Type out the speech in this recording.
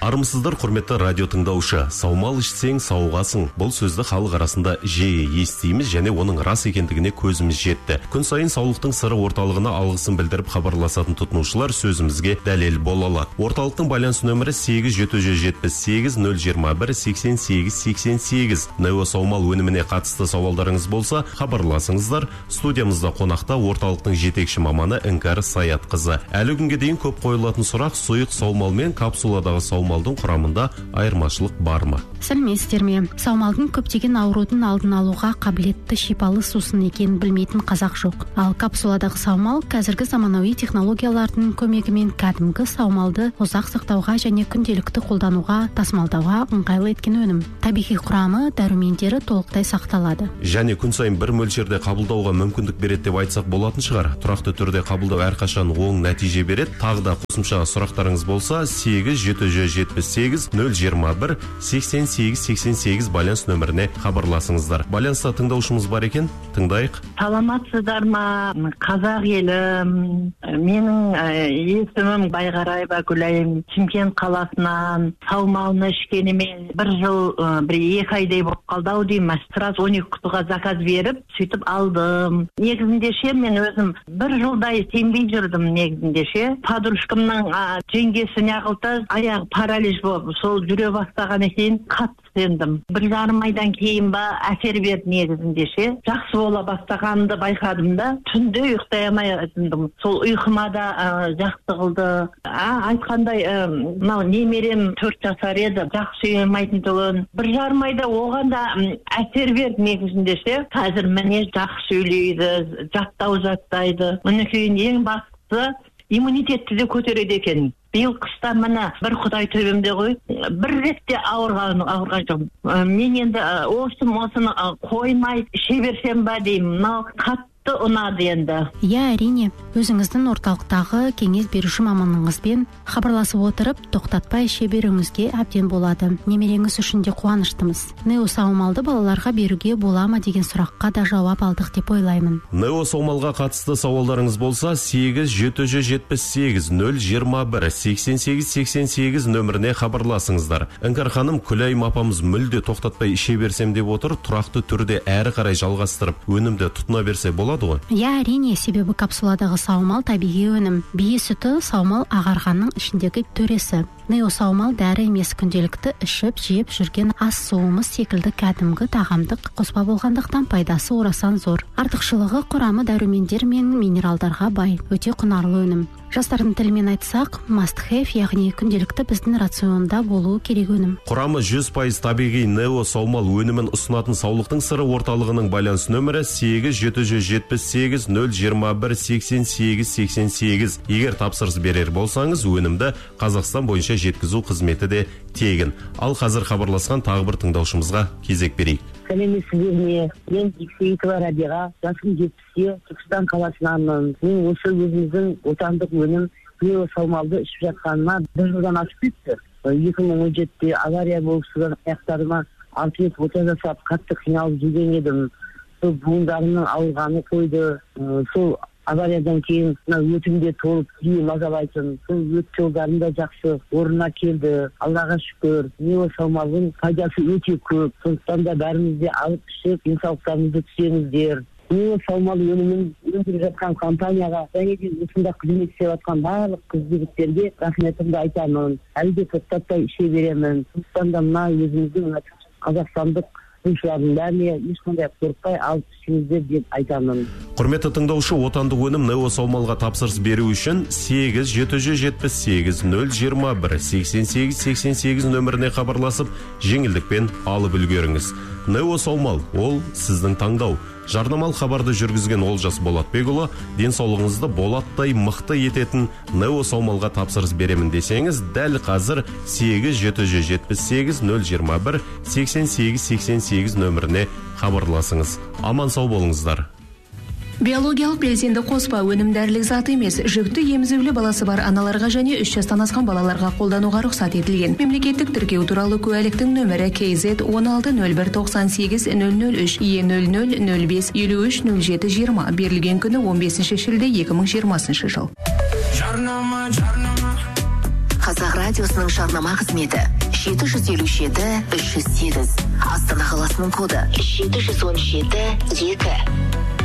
Армысыздар, құрметті радио тыңдаушы. Саумал ішсең сауығасың. Бұл сөзді халық арасында жиі естиміз және оның рас екендігіне көзіміз жетті. Күн сайын саулықтың сыры орталығына алғысын білдіріп хабарласатын тұтынушылар сөзімізге дәлел бола алады. Орталықтың байланыс нөмірі 8778-01 Нео Саумал өніміне қатысты сауалдарыңыз болса, хабарласыңыздар. Студиямызда қонақта орталықтың жетекші маманы Іңкәр Саятқызы. Әлі күнге дейін көп қойылатын сұрақ: сұйық саумал мен капсуладағы саумалдың құрамында айырмашылық бар ма? Сәлеметсіздер ме? Саумалдың көптеген аурудың алдын алуға қабілетті шипалы сусын екенін білмейтін қазақ жоқ. Ал капсуладағы саумал қазіргі заманауи технологиялардың көмегімен кәдімгі саумалды ұзақ сақтауға және күнделікті қолдануға, тасымалдауға ыңғайлы еткен өнім. Табиғи құрамы, дәрумендері толықтай сақталады. Және күн сайын бір мөлшерде қабылдауға мүмкіндік береді деп айтсақ болатын шығар. Тұрақты түрде қабылдау әрқашан оң нәтиже береді. Тағы да қосымша сұрақтарыңыз болса, 8778-01-88 байланыс нөміріне хабарласыңыздар. Байланыста тыңдаушымыз бар екен, тыңдайық. Саламатсыздар ма, қазақ елім? Менің есімім Байғараева Гүлайым. Шымкент қаласынан. Саумалны ішкеніме бір жыл, екі айдай болып қалды-ау деймін. Сразу 12 құтыға заказ беріп, сөйтіп алдым. Негізінде мен өзім бір жылдай сенбей жүрдім негізінде. Подружкамның жеңгесі неғылды, аяғы паралич болып, сол жүре бастаған екен, қатты сендім. 1,5 айдан кейін ба әсер берді негізінде. Жақсы бола бастағанды байқадым да, түнде ұйықтай алмай жатырдым. Сол ұйқыма да жақсы қылды. Айтқандай, немерем 4 жасар еді, жақсы сөйлемейтін тұғын. 1,5 айда оған да әсер берді негізінде. Қазір міне жақсы сөйлейді, жаттайды. Мінекейін ең бастысы иммунитетті де көтереді екен. Биыл қыста мына бір Құдай төбемде ғой, бір ретте ауырған жоқ. Мен енді осыны қоймай іше берсем ба деймін. Мынау қатты ұнады енді. Әрине, өзіңіздің орталықтағы кеңес беруші маманыңызбен хабарласып отырып, тоқтатпай іше беруіңізге әбден болады. Немереңіз үшін де қуаныштымыз. Нео саумалды балаларға беруге бола ма деген сұраққа да жауап алдық деп ойлаймын. Нео саумалға қатысты сауалдарыңыз болса, 8778-01-88 нөміріне хабарласыңыздар. Іңкәр ханым, Күлайым апамыз мүлде тоқтатпай іше берсем деп отыр, тұрақты түрде әрі қарай жалғастырып, өнімді тұтына берсе болады ғой? Әрине, себебі капсуладағы саумал табиғи өнім. Бие сүті саумал ағарғанның ішіндегі төресі. Нео саумал дәрі емес, күнделікті ішіп, жеп жүрген ас суымыз секілді кәдімгі тағамдық қоспа болғандықтан пайдасы орасан зор. Артықшылығы құрамы дәрумендер мен минералдарға бай, өте құнарлы өнім. Жастардың тілімен айтсақ, must have, яғни күнделікті біздің рационда болуы керек өнім. Құрамы 100% табиғи Нео саумал өнімін ұсынатын саулықтың сыры орталығының байланыс нөмірі 8778-01-88. Егер тапсырыс берер болсаңыз, өнімді Қазақстан бойынша жеткізу қызметі де тегін. Ал қазір хабарласқан тағы бір тыңдаушымызға кезек берейік. Сәлеметсіздер ме? Мен Иксейтова Радиға, жасым 70-те, Түркістан қаласынанмын. Мен осы өзіміздің отандық өнім Нео саумалды ішіп жатқаныма 1 жылдан асып кетті. 2017-те авария болып сырған аяқтарыма 6 рет ота жасап, қатты қиналып жүрген едім. Сол буындарымның ауырғаны қойды. Сол авариядан кейін өтімде толып, мазалайтын. Сол өт жолдарым да жақсы орнына келді. Аллаға шүкір. Нео саумалдың пайдасы өте көп. Сондықтан да бәрімізде алып ішіп, денсаулықтарыңызды түсеңіздер. Нео саумал өнімін өндіріп жатқан компанияға және де осында қызмет істеп жатқан барлық қыз-жігіттерге рахметімді айтамын. Әлі де тоқтатпай іше беремін. Сондықтан да мына өзіміздің қазақстандық тұтынушылардың бәріне ешқандай қорықпай алып ішіңіздер деп айтамын. Құрметті тыңдаушы, отандық өнім Нео саумалға тапсырыс беру үшін 8778-021-88 нөміріне хабарласып, жеңілдікпен алып үлгеріңіз. Нео саумал, ол сіздің таңдау. Жарнамалық хабарды жүргізген Олжас Болатбекұлы, денсаулығыңызды болаттай мықты ететін Нео саумалға тапсырыс беремін десеңіз, дәл қазір 8778-021-88 нөміріне хабарласыңыз. Аман сау болыңыздар. Биологиялық белсенді қоспа өнім дәрілік зат емес, жүкті емізулі баласы бар аналарға және 3 жастан асқан балаларға қолдануға рұқсат етілген. Мемлекеттік тіркеу туралы куәліктің нөмірі KZ 16-01-98-003 E00-05-53-07-20 берілген күні 15 шілде 2020 жыл. Қазақ радиосының жарнама қызметі 757-308. Астана қаласының коды 717-2.